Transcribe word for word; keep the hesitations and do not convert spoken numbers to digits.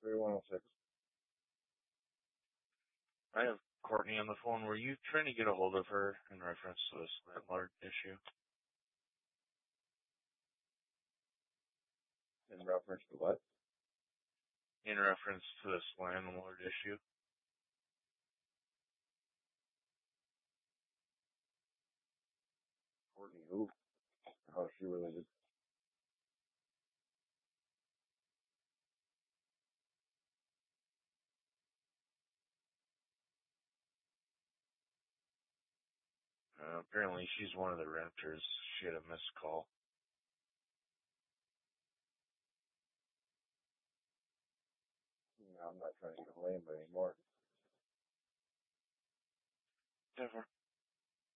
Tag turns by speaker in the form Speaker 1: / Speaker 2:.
Speaker 1: thirty-one oh six. I have Courtney on the phone. Were you trying to get a hold of her in reference to this landlord issue?
Speaker 2: In reference to what?
Speaker 1: In reference to this landlord issue.
Speaker 2: Courtney who? How is she related?
Speaker 1: Uh, apparently she's one of the renters. She had a missed call.
Speaker 2: No, I'm not trying to get a lame anymore.
Speaker 1: Never.